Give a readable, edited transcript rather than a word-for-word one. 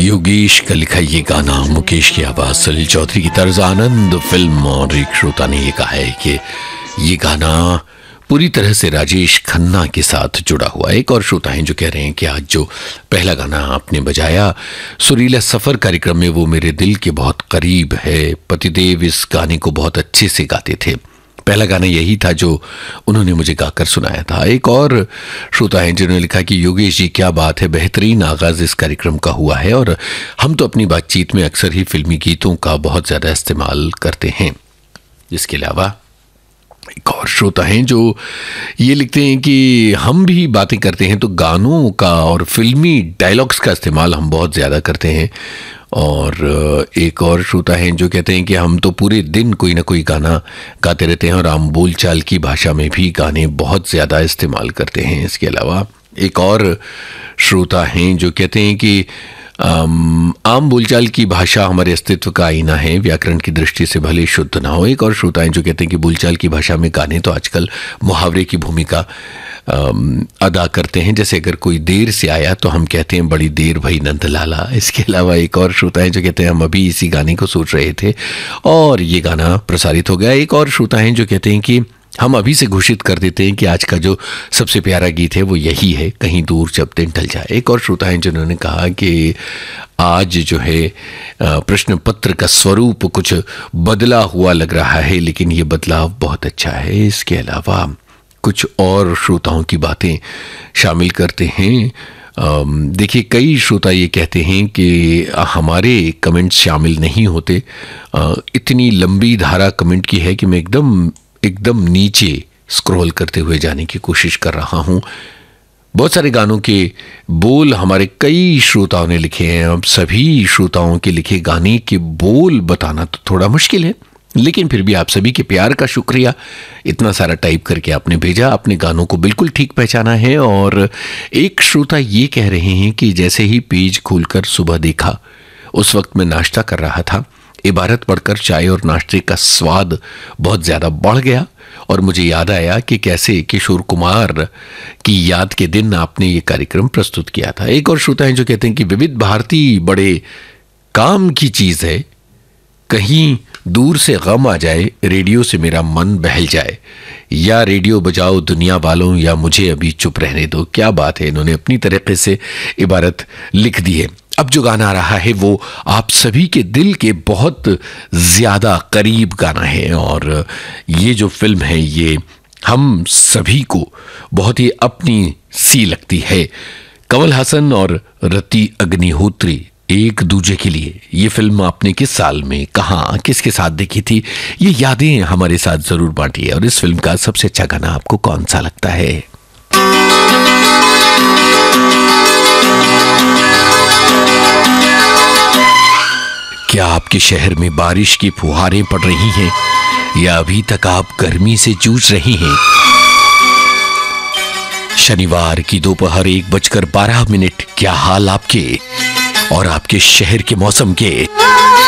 योगेश का लिखा ये गाना, मुकेश की आवाज, सलील चौधरी की तर्ज, आनंद फिल्म। और एक श्रोता ने ये कहा है कि ये गाना पूरी तरह से राजेश खन्ना के साथ जुड़ा हुआ है। एक और श्रोता हैं जो कह रहे हैं कि आज जो पहला गाना आपने बजाया सुरीला सफर कार्यक्रम में, वो मेरे दिल के बहुत करीब है। पतिदेव इस गाने को बहुत अच्छे से गाते थे। पहला गाना यही था जो उन्होंने मुझे गाकर सुनाया था। एक और श्रोता हैं जिन्होंने लिखा कि योगेश जी क्या बात है, बेहतरीन आगाज इस कार्यक्रम का हुआ है और हम तो अपनी बातचीत में अक्सर ही फिल्मी गीतों का बहुत ज़्यादा इस्तेमाल करते हैं। इसके अलावा एक और श्रोता हैं जो ये लिखते हैं कि हम भी बातें करते हैं तो गानों का और फिल्मी डायलॉग्स का इस्तेमाल हम बहुत ज़्यादा करते हैं। और एक और श्रोता हैं जो कहते हैं कि हम तो पूरे दिन कोई ना कोई गाना गाते रहते हैं और आम बोलचाल की भाषा में भी गाने बहुत ज़्यादा इस्तेमाल करते हैं। इसके अलावा एक और श्रोता हैं जो कहते हैं कि आम बोलचाल की भाषा हमारे अस्तित्व का आईना है, व्याकरण की दृष्टि से भले शुद्ध ना हो। एक और श्रोता हैं जो कहते हैं कि बोलचाल की भाषा में गाने तो आजकल मुहावरे की भूमिका अदा करते हैं। जैसे अगर कोई देर से आया तो हम कहते हैं बड़ी देर भई नंदलाला। इसके अलावा एक और श्रोता हैं जो कहते हैं हम अभी इसी गाने को सोच रहे थे और ये गाना प्रसारित हो गया। एक और श्रोता हैं जो कहते हैं कि हम अभी से घोषित कर देते हैं कि आज का जो सबसे प्यारा गीत है वो यही है, कहीं दूर जब दिन ढल जाए। एक और श्रोता हैं जिन्होंने कहा कि आज जो है प्रश्न पत्र का स्वरूप कुछ बदला हुआ लग रहा है, लेकिन ये बदलाव बहुत अच्छा है। इसके अलावा कुछ और श्रोताओं की बातें शामिल करते हैं। देखिए, कई श्रोता ये कहते हैं कि हमारे कमेंट्स शामिल नहीं होते। इतनी लंबी धारा कमेंट की है कि मैं एकदम नीचे स्क्रॉल करते हुए जाने की कोशिश कर रहा हूँ। बहुत सारे गानों के बोल हमारे कई श्रोताओं ने लिखे हैं। अब सभी श्रोताओं के लिखे गाने के बोल बताना तो थोड़ा मुश्किल है, लेकिन फिर भी आप सभी के प्यार का शुक्रिया। इतना सारा टाइप करके आपने भेजा, अपने गानों को बिल्कुल ठीक पहचाना है। और एक श्रोता ये कह रहे हैं कि जैसे ही पेज खोलकर सुबह देखा, उस वक्त मैं नाश्ता कर रहा था, इबारत पढ़कर चाय और नाश्ते का स्वाद बहुत ज़्यादा बढ़ गया और मुझे याद आया कि कैसे किशोर कुमार की याद के दिन आपने ये कार्यक्रम प्रस्तुत किया था। एक और श्रोता हैं जो कहते हैं कि विविध भारती बड़े काम की चीज़ है, कहीं दूर से गम आ जाए, रेडियो से मेरा मन बहल जाए, या रेडियो बजाओ दुनिया वालों या मुझे अभी चुप रहने दो। क्या बात है, इन्होंने अपनी तरीके से इबारत लिख दी है। अब जो गाना आ रहा है वो आप सभी के दिल के बहुत ज़्यादा करीब गाना है और ये जो फिल्म है ये हम सभी को बहुत ही अपनी सी लगती है। कमल हासन और रति अग्निहोत्री एक दूजे के लिए, ये फिल्म आपने किस साल में, कहाँ, किसके साथ देखी थी, ये यादें हमारे साथ ज़रूर बांटिए। और इस फिल्म का सबसे अच्छा गाना आपको कौन सा लगता है? क्या आपके शहर में बारिश की फुहारें पड़ रही हैं या अभी तक आप गर्मी से जूझ रही हैं? शनिवार की दोपहर 1:12 क्या हाल आपके और आपके शहर के मौसम के?